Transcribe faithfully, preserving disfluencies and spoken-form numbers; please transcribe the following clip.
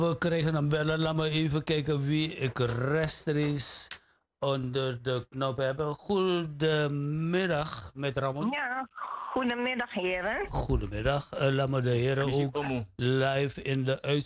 We krijgen een beller. Laat me even kijken wie ik rechtstreeks onder de knop heb. Goedemiddag met Ramon. Ja, goedemiddag heren. Goedemiddag. Uh, laat me de heren ook live in de uitzending